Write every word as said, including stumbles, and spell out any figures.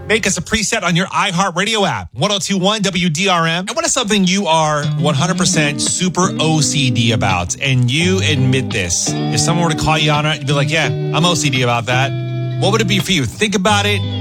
Make us a preset on your iHeartRadio app. ten twenty-one W D R M. And what is something you are one hundred percent super O C D about? And you admit this. If someone were to call you on it, you'd be like, yeah, I'm O C D about that. What would it be for you? Think about it.